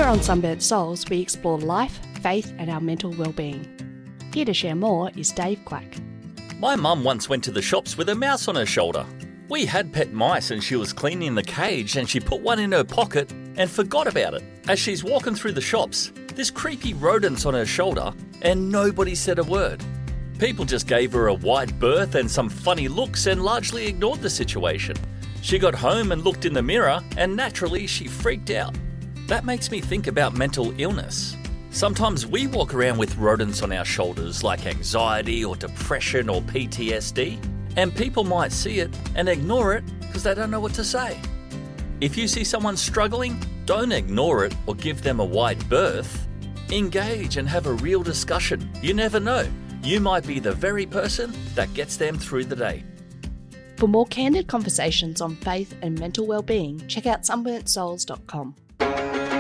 on Sunburnt Souls, we explore life, faith and our mental well-being. Here to share more is Dave Quack. My mum once went to the shops with a mouse on her shoulder. We had pet mice and she was cleaning the cage and she put one in her pocket and forgot about it. As she's walking through the shops, this creepy rodent's on her shoulder and nobody said a word. People just gave her a wide berth and some funny looks and largely ignored the situation. She got home and looked in the mirror and naturally she freaked out. That makes me think about mental illness. Sometimes we walk around with rodents on our shoulders like anxiety or depression or PTSD, and people might see it and ignore it because they don't know what to say. If you see someone struggling, don't ignore it or give them a wide berth. Engage and have a real discussion. You never know. You might be the very person that gets them through the day. For more candid conversations on faith and mental well-being, check out sunburntsouls.com.